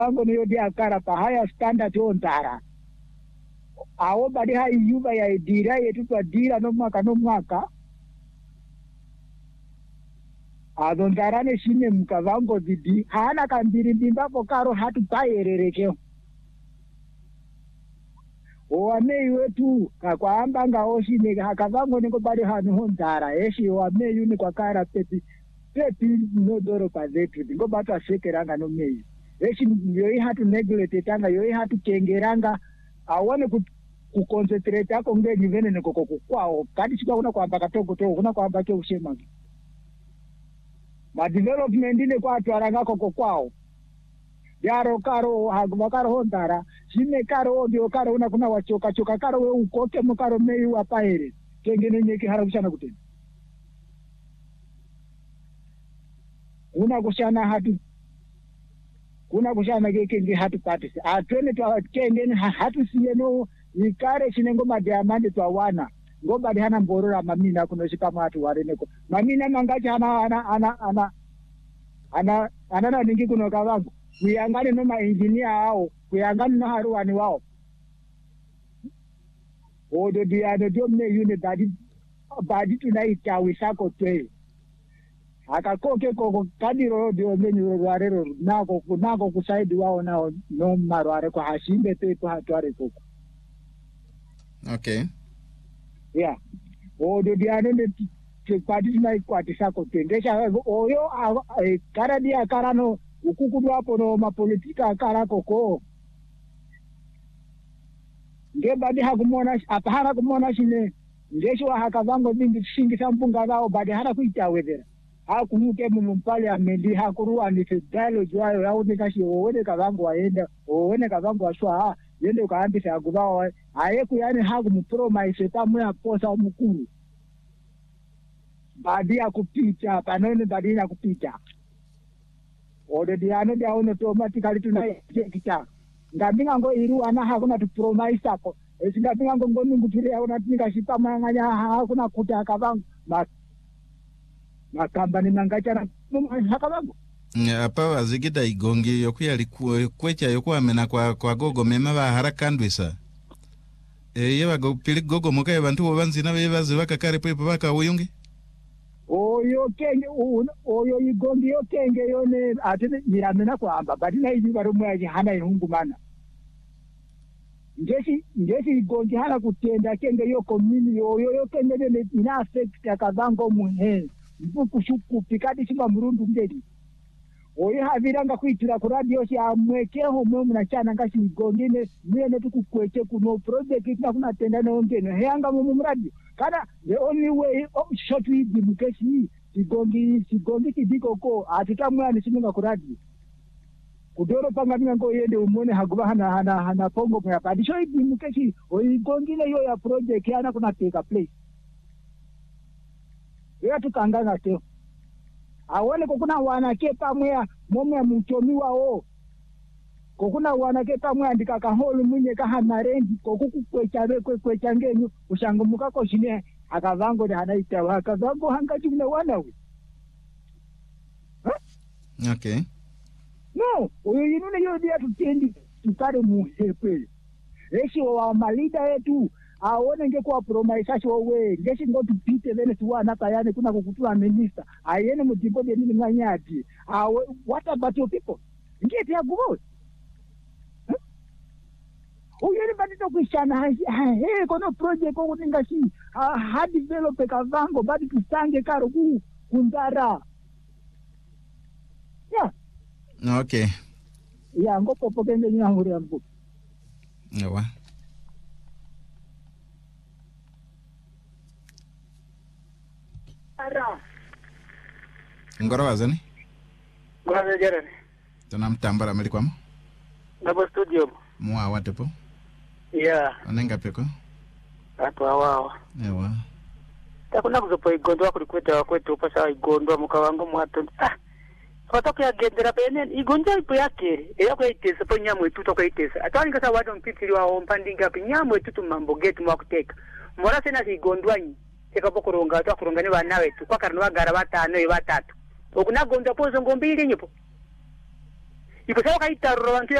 Ango niyo dia akara pa higher standard yo ndara. Awo badi hai yuba ya dira yetu kwa dira no mwaka. Adondarane shine mkavango didi. Hana kambiri ndimbapo karo hatu payererekeo. Oamei wetu kakwamba ngaoshi nega hakavango niko badi hanu hondara. Eshi oamei yuni kwa kara pepi no doro pa zetu. Ngo batu ashekeranga no mei. Eshi yoi hatu negletanga, yoi hatu kengeranga. Awane kuconcentrate yako ngeni vene niko kwao. Kadi chika una kwa mpaka toko, una kwa mpaka ushemangi. Ma development ine kwa atwaranga koko kwao. Yaro karo hagumakaro hondara. Shine karo odio karo una kuna wachoka karo we ukoke mukaro mei wapaere. Kengene nyeki harakushana kuteni. Una kushana hatu. Kuna kushana kenge hatu patisi. Atwene tuwa kengene hatu siyeno. Ikare chinengo madiamandi tuwa wana. Ngomba dihana mborora mamina kunoshika matu wareneko. Mamina mangachi ana ningi kunoka wangu. Kuyangani no ma-engineer hao. Kuyangani no haruani wao. Odo diado jomne yune badi tunaita wisako twe. Akakoke koko kadiro dio menyu warero nako kusaidi wao nao no marware kwa hashimbe tepo hatware koko. Okay. Yeah. Odo diado ne badi tunaita sako twe. Ndesha oyo karadia karano ukukudu hapo no mapolitika akara koko. Nge badi hakumona apahara kumona shine ngesho hakavango bingi shingi sampunga zao badi hana kuita wedera. Hakumuke mumpale amendi hakuruwa ni dialogue wayo yaoneka shi oone kavango waenda oone kavango washwa yende ukaambisa agubao ayeku yani hakumupromise pamwe aposa mukuru. Badi ya kupita panone badi ya kupita. Ode diano dia automatically tunaikita. Ngambinga ngo iru ana hakuna tu promise ako. Esingambinga ngo ngungu tire ona tika shipa manganya hakuna kuta kavango. Makambani mangachana hakavango. Apa azigida igongi yokuya kwecha yokuwa mena kwa gogo mema ba harakandwisa. Yeba go pili gogo muka yebantu obanzi na bebazi bakakare pepe baka uyungi. Oyo kenge oyo igongi yo kenge yone atene miramena kwamba badina ijuba rumwe yaji hana ihungumana. Ngesi igongi hana kutenda kenge yo komini yo kenge ne ina affect akavango muhe. Mbuku shuku pikadi shima murundu ngedi. Oyo haviranga kuitira ku radio shi amwekeho mwe munachana ngashi igongine mwene tukukweche kuno project ina kuna tenda na ongeno heanga mu radio. Kana the only way short with the mukeshi sigongi kidiko ko atikamwa ni simunga ku radio. Kudoro panga minga ngo yende umone haguba hana pongo mwa padi show idi mukeshi oigongine yo ya project yana kuna take place. Yeye tukanganga teo. Awone kokuna wanake pamwe momwe mutomi wao. Kokuna wanake pamwe andika kaholu munye kahana rengi kokukwecha ngenyu ushangumuka ko shine akavango de hanaita wakavango hangachi mna wanawe. Okay. No, uyo yinune yo dia tutendi tukare muhepe. Eshi wa malida yetu aone ngekuwa promise we ngeshi ngo tupite vene tuwana kayane kuna kukutua minister ayene mutipo de nini nganyati what about your people ngeti ya gubo uyeni badito kuishana kono project ko ningashi ha develop kavango badi tusange karo kundara. Yeah. Okay. Yeah, ngo popo kende nyahuri ambu. Yawa. Ngoro wazani? Ngoro jerani. Tunamtambara melikwamo? Ndabo studio. Mwa watepo? Yeah. Anenga peko? Hapo hawa. Ewa. Takuna kuzopo igondo wakulikweta wakwetu upasa igondo mukawangu mwatu. Watoke ya gendera penen igonja ipo yake. Eya kwa itesa po nyamwe tuto kwa itesa. Atwani kasa wado mpitiri wa ompandinga pi nyamwe tutu mambo getu mwakuteka. Mwara sena si igondwanyi. Eka po kuronga tu kurongani wa nawe tu. Kwa karnuwa gara watano watatu. Okuna gonda po zongo mbili nyopo. ipo sawa kaitarura bantu